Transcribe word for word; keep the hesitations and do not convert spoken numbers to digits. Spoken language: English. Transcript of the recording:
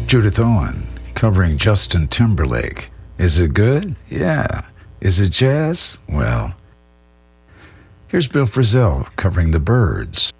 Judith Owen covering Justin Timberlake. Is it good? Yeah. Is it jazz? Well, here's Bill Frisell covering The Byrds.